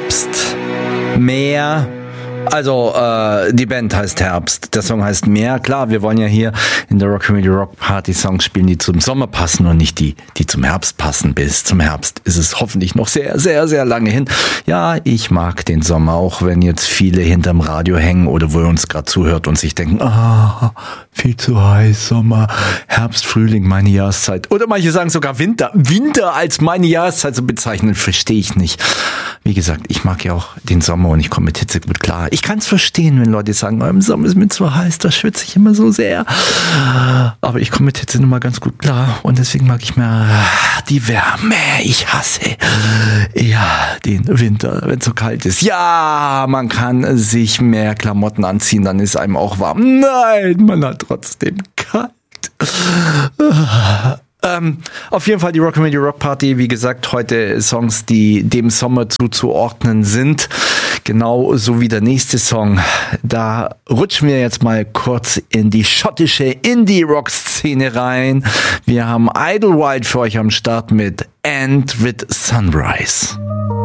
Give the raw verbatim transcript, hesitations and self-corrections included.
Herbst, Meer. Also, äh, die Band heißt Herbst, der Song heißt Meer. Klar, wir wollen ja hier in der Rockabilly Rock Party Songs spielen, die zum Sommer passen und nicht die, die zum Herbst passen. Bis zum Herbst ist es hoffentlich noch sehr, sehr, sehr lange hin. Ja, ich mag den Sommer, auch wenn jetzt viele hinterm Radio hängen oder wo ihr uns gerade zuhört und sich denken, ah, viel zu heiß, Sommer, Herbst, Frühling, meine Jahreszeit. Oder manche sagen sogar Winter. Winter als meine Jahreszeit zu bezeichnen, verstehe ich nicht. Wie gesagt, ich mag ja auch den Sommer und ich komme mit Hitze gut klar. Ich kann es verstehen, wenn Leute sagen, oh, im Sommer ist mir zu heiß, da schwitze ich immer so sehr. Aber ich komme mit Hitze nun mal ganz gut klar und deswegen mag ich mehr die Wärme. Ich hasse ja den Winter, wenn es so kalt ist. Ja, man kann sich mehr Klamotten anziehen, dann ist einem auch warm. Nein, man hat trotzdem kalt. Ähm, auf jeden Fall die Rockabilly Rock Party, wie gesagt, heute Songs, die dem Sommer zuzuordnen sind, genau so wie der nächste Song. Da rutschen wir jetzt mal kurz in die schottische Indie-Rock-Szene rein. Wir haben Idlewild für euch am Start mit End with Sunrise.